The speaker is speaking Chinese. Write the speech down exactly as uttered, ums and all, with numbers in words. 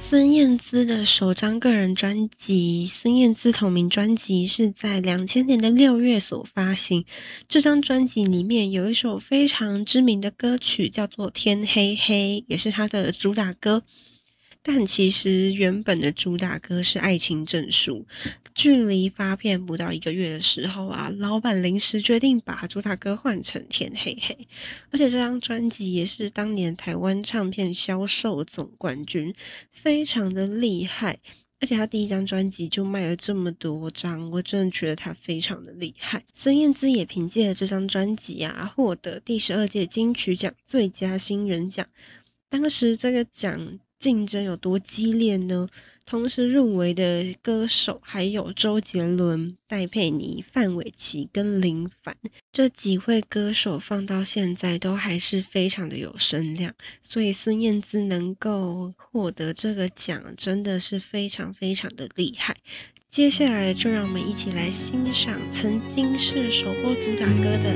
孙燕姿的首张个人专辑，孙燕姿同名专辑是在两千年的六月所发行。这张专辑里面有一首非常知名的歌曲叫做《天黑黑》，也是她的主打歌。但其实原本的主打歌是《爱情证书》，距离发片不到一个月的时候啊，老板临时决定把主打歌换成《天黑黑》，而且这张专辑也是当年台湾唱片销售总冠军，非常的厉害。而且他第一张专辑就卖了这么多张，我真的觉得他非常的厉害。孙燕姿也凭借这张专辑啊，获得第十二届金曲奖最佳新人奖。当时这个奖竞争有多激烈呢？同时入围的歌手还有周杰伦、戴佩妮、范玮琪跟林凡，这几位歌手放到现在都还是非常的有声量，所以孙燕姿能够获得这个奖真的是非常非常的厉害。接下来就让我们一起来欣赏曾经是首播主打歌的